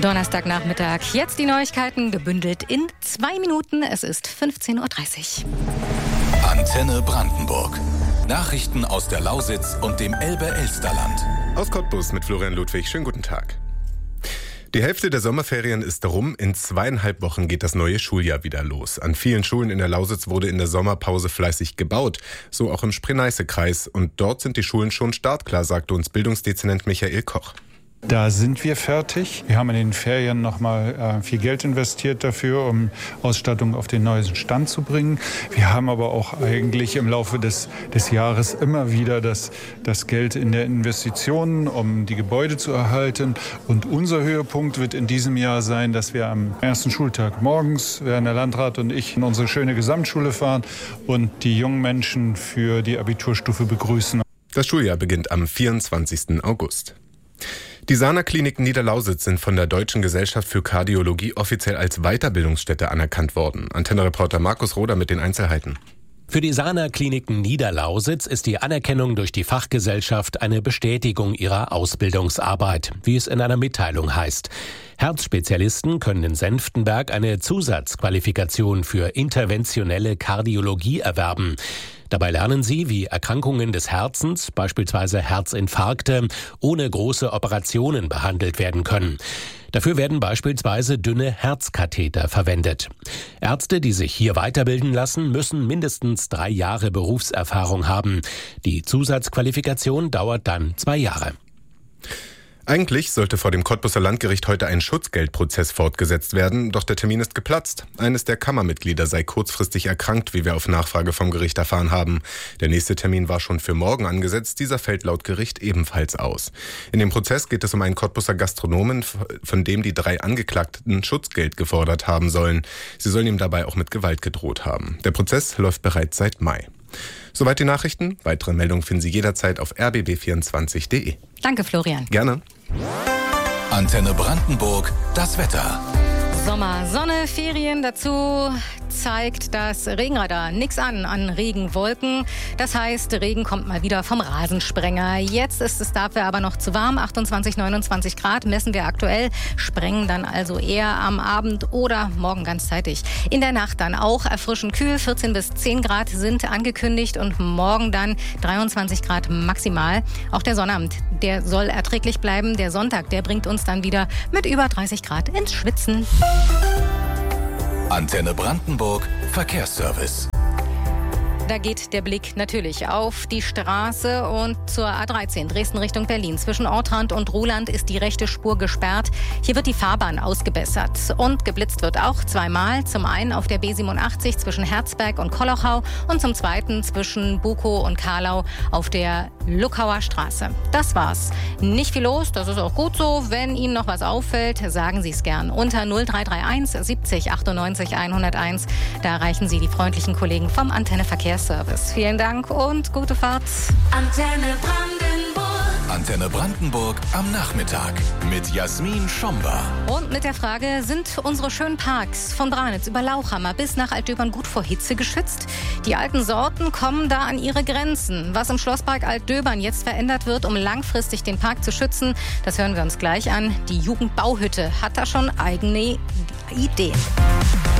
Donnerstagnachmittag. Jetzt die Neuigkeiten gebündelt in 2 Minuten. Es ist 15:30 Uhr. Antenne Brandenburg. Nachrichten aus der Lausitz und dem Elbe-Elsterland. Aus Cottbus mit Florian Ludwig. Schönen guten Tag. Die Hälfte der Sommerferien ist rum. In 2,5 Wochen geht das neue Schuljahr wieder los. An vielen Schulen in der Lausitz wurde in der Sommerpause fleißig gebaut. So auch im Spree-Neiße-Kreis. Und dort sind die Schulen schon startklar, sagte uns Bildungsdezernent Michael Koch. Da sind wir fertig. Wir haben in den Ferien nochmal viel Geld investiert dafür, um Ausstattung auf den neuesten Stand zu bringen. Wir haben aber auch eigentlich im Laufe des Jahres immer wieder das Geld in der Investition, um die Gebäude zu erhalten. Und unser Höhepunkt wird in diesem Jahr sein, dass wir am ersten Schultag morgens, werden der Landrat und ich, in unsere schöne Gesamtschule fahren und die jungen Menschen für die Abiturstufe begrüßen. Das Schuljahr beginnt am 24. August. Die Sana-Kliniken Niederlausitz sind von der Deutschen Gesellschaft für Kardiologie offiziell als Weiterbildungsstätte anerkannt worden. Antenne-Reporter Markus Roder mit den Einzelheiten. Für die Sana-Kliniken Niederlausitz ist die Anerkennung durch die Fachgesellschaft eine Bestätigung ihrer Ausbildungsarbeit, wie es in einer Mitteilung heißt. Herzspezialisten können in Senftenberg eine Zusatzqualifikation für interventionelle Kardiologie erwerben. Dabei lernen sie, wie Erkrankungen des Herzens, beispielsweise Herzinfarkte, ohne große Operationen behandelt werden können. Dafür werden beispielsweise dünne Herzkatheter verwendet. Ärzte, die sich hier weiterbilden lassen, müssen mindestens 3 Jahre Berufserfahrung haben. Die Zusatzqualifikation dauert dann 2 Jahre. Eigentlich sollte vor dem Cottbuser Landgericht heute ein Schutzgeldprozess fortgesetzt werden, doch der Termin ist geplatzt. Eines der Kammermitglieder sei kurzfristig erkrankt, wie wir auf Nachfrage vom Gericht erfahren haben. Der nächste Termin war schon für morgen angesetzt, dieser fällt laut Gericht ebenfalls aus. In dem Prozess geht es um einen Cottbuser Gastronomen, von dem die 3 Angeklagten Schutzgeld gefordert haben sollen. Sie sollen ihm dabei auch mit Gewalt gedroht haben. Der Prozess läuft bereits seit Mai. Soweit die Nachrichten. Weitere Meldungen finden Sie jederzeit auf rbb24.de. Danke, Florian. Gerne. Antenne Brandenburg, das Wetter. Sommer, Sonne, Ferien. Dazu zeigt das Regenradar nichts an Regenwolken. Das heißt, Regen kommt mal wieder vom Rasensprenger. Jetzt ist es dafür aber noch zu warm. 28, 29 Grad messen wir aktuell. Sprengen dann also eher am Abend oder morgen ganzzeitig. In der Nacht dann auch erfrischend kühl. 14 bis 10 Grad sind angekündigt und morgen dann 23 Grad maximal. Auch der Sonnabend, der soll erträglich bleiben. Der Sonntag, der bringt uns dann wieder mit über 30 Grad ins Schwitzen. Antenne Brandenburg, Verkehrsservice. Da geht der Blick natürlich auf die Straße und zur A13 Dresden Richtung Berlin. Zwischen Ortrand und Ruhland ist die rechte Spur gesperrt. Hier wird die Fahrbahn ausgebessert und geblitzt wird auch 2-mal. Zum einen auf der B87 zwischen Herzberg und Kolochau und zum zweiten zwischen Bukow und Karlau auf der Luckauer Straße. Das war's. Nicht viel los, das ist auch gut so. Wenn Ihnen noch was auffällt, sagen Sie es gern. Unter 0331 70 98 101. Da erreichen Sie die freundlichen Kollegen vom Antenne Verkehrsservice. Vielen Dank und gute Fahrt. Antenne Brandenburg. Antenne Brandenburg am Nachmittag mit Jasmin Schomber. Und mit der Frage, sind unsere schönen Parks von Branitz über Lauchhammer bis nach Altdöbern gut vor Hitze geschützt? Die alten Sorten kommen da an ihre Grenzen. Was im Schlosspark Altdöbern jetzt verändert wird, um langfristig den Park zu schützen, das hören wir uns gleich an. Die Jugendbauhütte hat da schon eigene Ideen.